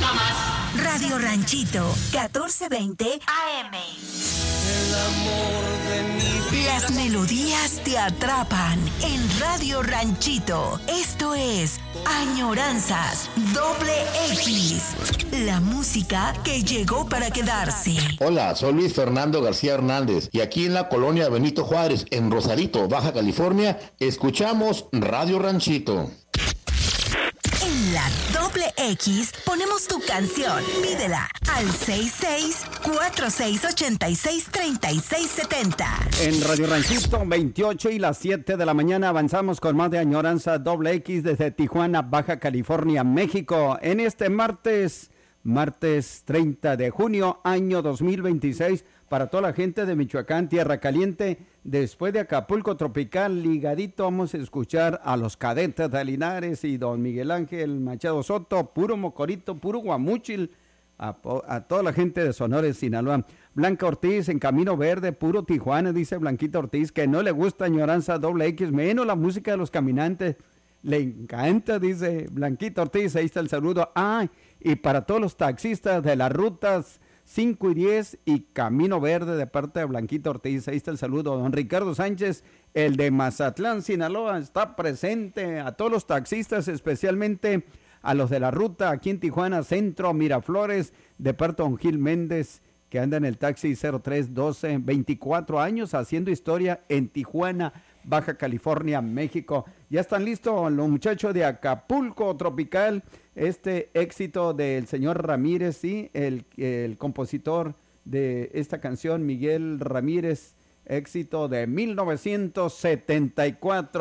Radio Ranchito, 1420 AM. El amor de mi vida. Las melodías te atrapan en Radio Ranchito. Esto es Añoranzas X. La música que llegó para quedarse. Hola, soy Luis Fernando García Hernández y aquí en la colonia Benito Juárez, en Rosarito, Baja California, escuchamos Radio Ranchito. En la X ponemos tu canción. Pídela al 66-4686-3670. En Radio Ranchito, 28 y las 7 de la mañana avanzamos con más de Añoranza X desde Tijuana, Baja California, México. En este martes 30 de junio, año 2026, para toda la gente de Michoacán, Tierra Caliente. Después de Acapulco Tropical, ligadito, vamos a escuchar a los Cadetes de Linares y don Miguel Ángel Machado Soto, puro mocorito, puro guamúchil, a toda la gente de Sonora, Sinaloa. Blanca Ortiz en Camino Verde, puro Tijuana, dice Blanquita Ortiz, que no le gusta Añoranza X, menos la música de los caminantes. Le encanta, dice Blanquita Ortiz, ahí está el saludo. Y para todos los taxistas de las rutas 5 y 10 y Camino Verde de parte de Blanquita Ortiz, ahí está el saludo. Don Ricardo Sánchez, el de Mazatlán, Sinaloa, está presente. A todos los taxistas, especialmente a los de la ruta aquí en Tijuana, Centro, Miraflores, de parte de don Gil Méndez, que anda en el taxi 0312, 24 años haciendo historia en Tijuana, Baja California, México. Ya están listos los muchachos de Acapulco Tropical, este éxito del señor Ramírez, sí, el compositor de esta canción, Miguel Ramírez, éxito de 1974.